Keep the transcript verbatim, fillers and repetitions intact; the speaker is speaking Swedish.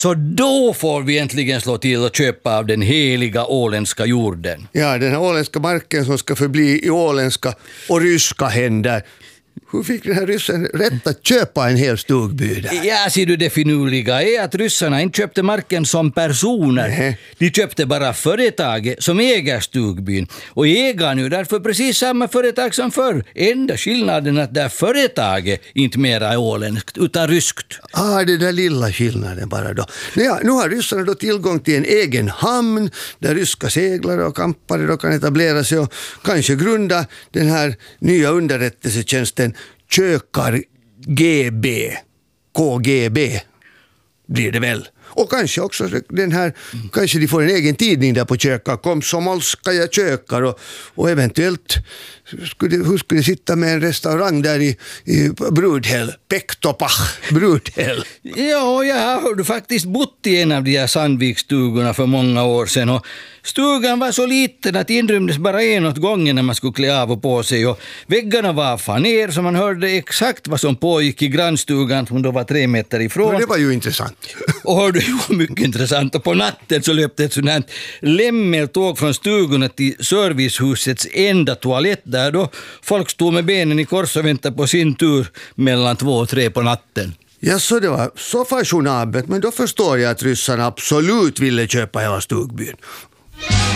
Så då får vi äntligen slå till och köpa av den heliga åländska jorden. Ja, den här åländska marken som ska förbli i åländska och ryska händer. Hur fick den här ryssen rätt att köpa en hel stugby där? Ja, ser du, det finurliga är att ryssarna inte köpte marken som personer. Nej. De köpte bara företaget som äger stugbyn. Och äger nu därför precis samma företag som förr. Enda skillnaden är att det företaget inte mera är åländskt utan ryskt. Ah, det där lilla skillnaden bara då. Ja, nu har ryssarna då tillgång till en egen hamn där ryska seglare och kampare då kan etablera sig och kanske grunda den här nya underrättelsetjänsten Kökar G B, K G B blir det väl. Och kanske också den här, mm. kanske de får en egen tidning där på Kökar, Komsomolskaja Kökar och, och eventuellt skulle, hur skulle det sitta med en restaurang där i, i Brudhäll, Pektopach, Brudhäll. Ja, jag har faktiskt bott i en av de här Sandvikstugorna för många år sedan och stugan var så liten att inrymdes bara en åt gången när man skulle klä av och på sig och väggarna var faner så man hörde exakt vad som pågick i grannstugan som då var tre meter ifrån. Men det var ju intressant. Och hörde ju mycket intressant och på natten så löpte ett sånt här lämmeltåg från stugorna till servicehusets enda toalett där då folk stod med benen i kors och väntade på sin tur mellan två och tre på natten. Ja, så det var så fashionabelt, men då förstår jag att ryssarna absolut ville köpa hela stugbyn.